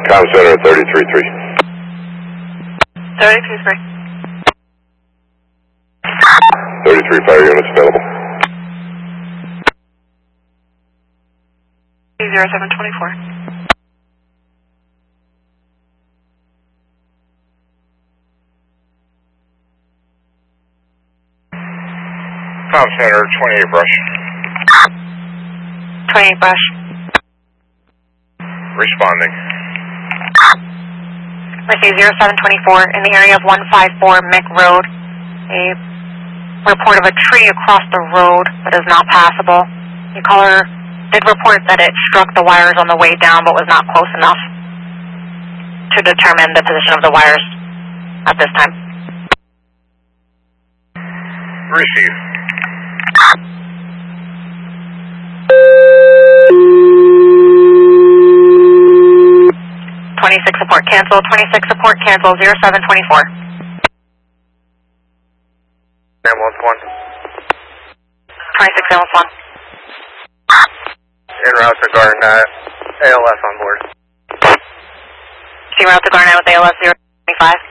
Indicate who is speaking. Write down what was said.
Speaker 1: Com Center at 33-3.
Speaker 2: 33-3.
Speaker 1: 33 fire units available.
Speaker 2: 0724.
Speaker 3: Com Center, 28 Brush.
Speaker 2: 28 Brush.
Speaker 3: Responding.
Speaker 2: Mercy 0724 in the area of 154 Mick Road. A report of a tree across the road that is not passable. The caller did report that it struck the wires on the way down but was not close enough to determine the position of the wires at this time.
Speaker 3: Receive.
Speaker 2: 26 support cancel, 26 support cancel, 0724. 26 1.
Speaker 3: En route to Garnet, ALS on board.
Speaker 2: See route to Garnet with ALS 025.